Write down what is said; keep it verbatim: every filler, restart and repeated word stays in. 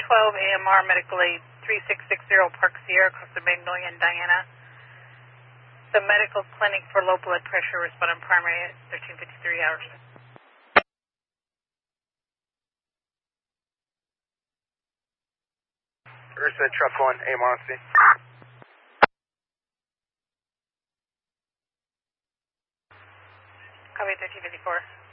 twelve A M R Medical Aid three six six zero Park Sierra, Costa Magnolia and Diana. The medical clinic for low blood pressure responded primary at thirteen fifty-three hours. Ursa, truck one, A M R on scene. Copy thirteen fifty-four.